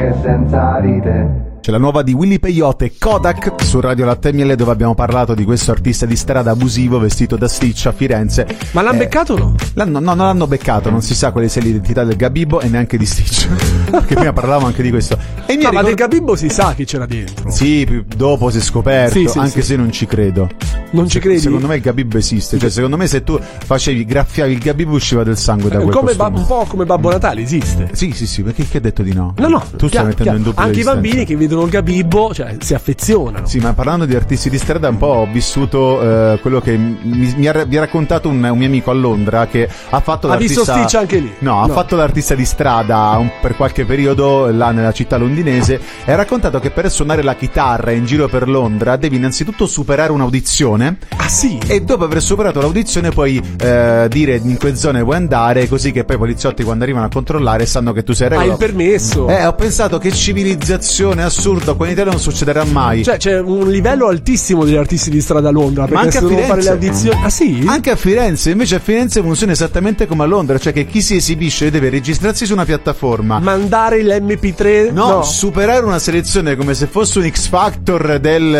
senza ride. C'è la nuova di Willy Peyote, Kodak, su Radio Latte e Miele, dove abbiamo parlato di questo artista di strada abusivo vestito da Stitch a Firenze. Ma l'hanno beccato o no? No, non l'hanno beccato, non si sa quale sia l'identità del Gabibbo e neanche di Stitch. Perché prima parlavamo anche di questo. E ma del Gabibbo si sa chi c'era dentro. Sì, dopo si è scoperto, sì, anche se non ci credo. Non ci credi? Secondo me il Gabibbo esiste, cioè secondo me se tu graffiavi il Gabibbo usciva del sangue da quel costume. Un po' come Babbo Natale, esiste. Sì, perché chi ha detto di no? No, tu stai mettendo in dubbio anche i bambini che vedono il Gabibbo, cioè, si affezionano. Sì, ma parlando di artisti di strada, un po' ho vissuto quello che mi ha raccontato un mio amico a Londra, che ha fatto l'artista. Ha visto Stitch anche lì? No, ha fatto l'artista di strada per qualche periodo là nella città londinese, e ha raccontato che per suonare la chitarra in giro per Londra devi innanzitutto superare un'audizione. Ah sì? E dopo aver superato l'audizione puoi dire in che zone puoi andare, così che poi i poliziotti quando arrivano a controllare sanno che tu sei regolo. Hai il permesso. Ho pensato che civilizzazione assurda, qua in Italia non succederà mai. Cioè c'è un livello altissimo degli artisti di strada a Londra, perché ma anche se a devono Firenze. fare le audizioni. Ah sì? Anche a Firenze, invece a Firenze funziona esattamente come a Londra, cioè che chi si esibisce deve registrarsi su una piattaforma, mandare l'MP3, no, superare una selezione come se fosse un X Factor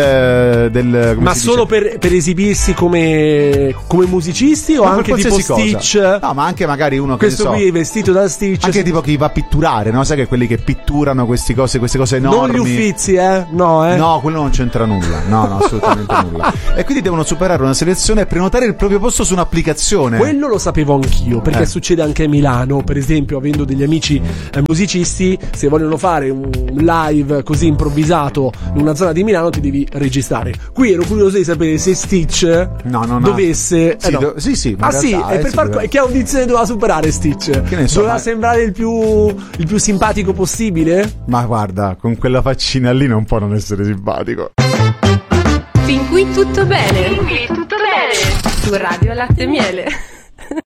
del ma solo per esibirsi come musicisti o anche tipo Stitch? No, ma anche magari uno che questo qui vestito da Stitch, anche tipo chi va a pitturare, no? Sai che quelli che pitturano queste cose enormi. Non gli Uffizi, no, quello non c'entra nulla. No, assolutamente nulla. E quindi devono superare una selezione e prenotare il proprio posto su un'applicazione. Quello lo sapevo anch'io, perché succede anche a Milano, per esempio, avendo degli amici musicisti, se vogliono fare un live così improvvisato in una zona di Milano ti devi registrare. Qui ero curioso di sapere se Stitch dovesse sì, ma sì, e per che audizione doveva superare Stitch? Che ne so, doveva sembrare il più simpatico possibile? Ma guarda, con quella faccina lì non può non essere simpatico. Fin qui tutto bene. Su Radio Latte e Miele.